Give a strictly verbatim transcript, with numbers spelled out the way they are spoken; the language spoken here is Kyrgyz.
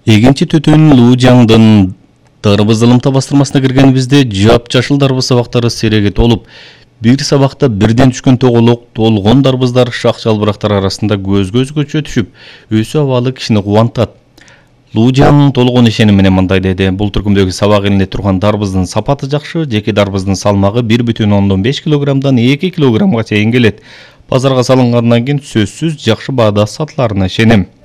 Эгинчи төтөн Лужаңдын дарбыз ылымта бастырмасына киргенибизде жапжашыл дарбыз сабактары сереги толуп, бир сабакта бирден түшкөн тоголок толгон дарбыздар шак жалбырактар арасында көз көзгөчө түшүп, өсү абалы кишини кубантат. Лужаң толгон ишеним менен мындай деди: бул түркүмдөгү сабак элинде турган дарбыздын сапаты жакшы, жеке дарбыздын салмагы бир бүтүн ондон беш килограммдан эки килограммга чейин келет. Базарга салынгандан кийин сөзсүз жакшы баада сатыларына ишенем.